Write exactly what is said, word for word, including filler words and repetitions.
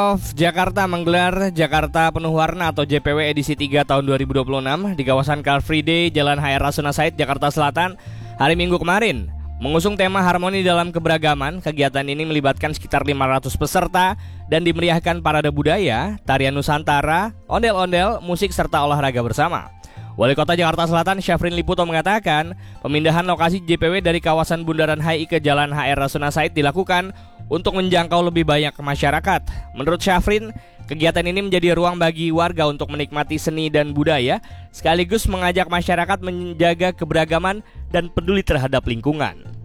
of Jakarta menggelar Jakarta Penuh Warna atau J P W edisi tiga tahun dua ribu dua puluh enam di kawasan Car Free Day Jalan H R Rasuna Said, Jakarta Selatan hari Minggu kemarin. Mengusung tema harmoni dalam keberagaman, kegiatan ini melibatkan sekitar lima ratus peserta dan dimeriahkan parade budaya, tarian Nusantara, ondel-ondel, musik serta olahraga bersama. Wali Kota Jakarta Selatan Syafrin Liputo mengatakan, pemindahan lokasi J P W dari kawasan Bundaran H I ke Jalan H R Rasuna Said dilakukan untuk menjangkau lebih banyak masyarakat. Menurut Syafrin, kegiatan ini menjadi ruang bagi warga untuk menikmati seni dan budaya, sekaligus mengajak masyarakat menjaga keberagaman dan peduli terhadap lingkungan.